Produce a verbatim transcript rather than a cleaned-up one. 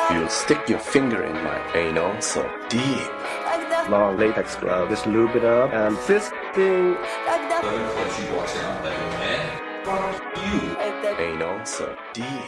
You stick your finger in my anal so deep. Long latex glove. Just lube it up and fisting. Anal so deep.